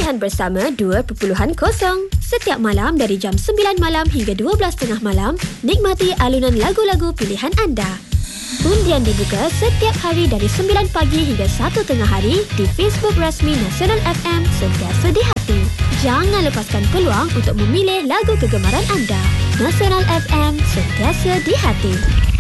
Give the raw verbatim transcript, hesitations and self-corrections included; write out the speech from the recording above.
pilihan bersama dua titik kosong. Setiap malam dari jam sembilan malam hingga dua belas tiga puluh malam, nikmati alunan lagu-lagu pilihan anda. Undian dibuka setiap hari dari sembilan pagi hingga satu tengah hari di Facebook rasmi Nasional F M, sentiasa di hati. Jangan lepaskan peluang untuk memilih lagu kegemaran anda. Nasional F M, sentiasa di hati.